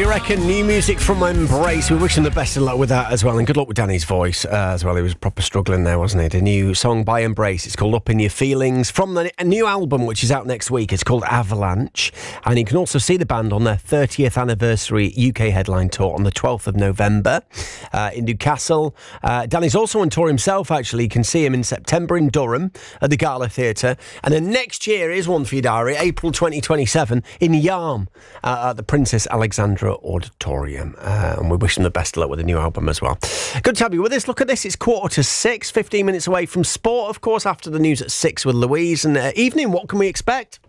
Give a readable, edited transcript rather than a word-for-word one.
you reckon? New music from Embrace. We wish him the best of luck with that as well. And good luck with Danny's voice as well. He was proper struggling there, wasn't it? A new song by Embrace. It's called Up In Your Feelings. From a new album, which is out next week. It's called Avalanche. And you can also see the band on their 30th anniversary UK headline tour on the 12th of November in Newcastle. Danny's also on tour himself, actually. You can see him in September in Durham at the Gala Theatre. And then next year is one for your diary, April 2027 in Yarm at the Princess Alexandra Auditorium. And we wish them the best of luck with the new album as well. Good to have you with us. Look at this. It's 5:45, 15 minutes away from sport, of course, after the news at 6 with Louise. And evening, what can we expect?